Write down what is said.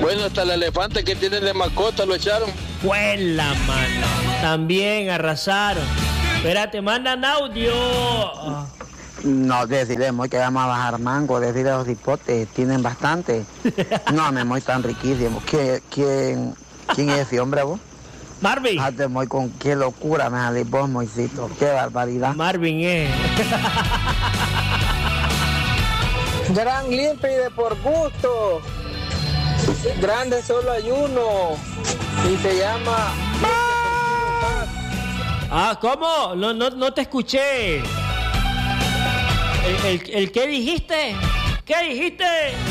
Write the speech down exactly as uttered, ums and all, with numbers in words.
Bueno, hasta el elefante que tienen de mascota lo echaron. ¡Huela, mano! También arrasaron. Espérate, mandan audio. No, decirle muy que vamos a bajar mango, decirle a los hipotes, tienen bastante. No, me muy tan riquísimo. ¿Quién, quién, quién es ese hombre, vos? Marvin. Ah, te muy con qué locura me salís vos, Moisito. Qué barbaridad. Marvin, eh. Gran limpio y de por gusto. Grande solo hay uno. Y se llama... Ah, ¿cómo? No, no, no te escuché. ¿El, el, el qué dijiste? ¿Qué dijiste?